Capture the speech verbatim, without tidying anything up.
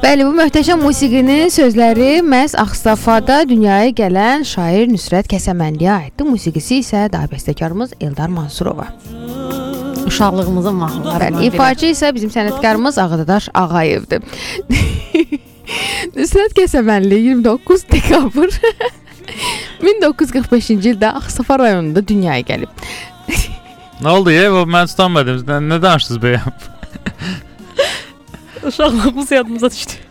Bəli, bu möhtəşəm musiqinin sözləri məhz Ağstafada dünyaya gələn şair Nüsrət Kəsəmənliyə aiddir. Musiqisi isə daha bəstəkarımız Eldar Mansurova. Uşaqlığımızın mahnılarından biri. İfaçı isə bizim sənətkarımız Ağdadaş Ağayevdir. Nüsrət Kəsəmənli iyirmi doqquz dekabr min doqquz yüz qırx beşinci ildə Ağstafa rayonunda dünyaya gəlib. Nə oldu ya? Mən tutanmadım. Nə, nə danışdınız bəyəm? Uşaqlığımız yadımıza düşdü.